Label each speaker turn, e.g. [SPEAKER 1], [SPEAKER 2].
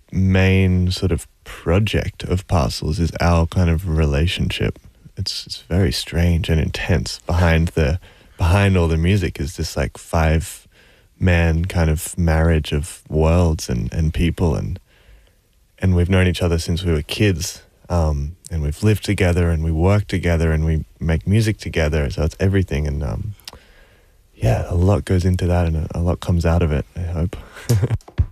[SPEAKER 1] main sort of project of Parcels is our kind of relationship. It's very strange and intense. Behind all the music is this like 5-man kind of marriage of worlds and people, and we've known each other since we were kids, and we've lived together and we work together and we make music together, so it's everything. And yeah, a lot goes into that and a lot comes out of it, I hope.